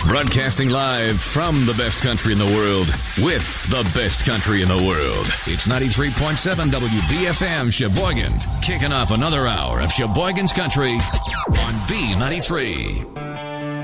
Broadcasting live from the best country in the world with the best country in the world. It's 93.7 WBFM Sheboygan. Kicking off another hour of Sheboygan's Country on B93.